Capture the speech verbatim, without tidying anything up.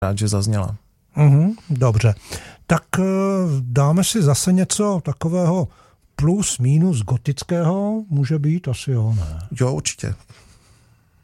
rád, že zazněla. Uhum, dobře. Tak dáme si zase něco takového plus, minus gotického, může být asi jo, ne? Jo, určitě.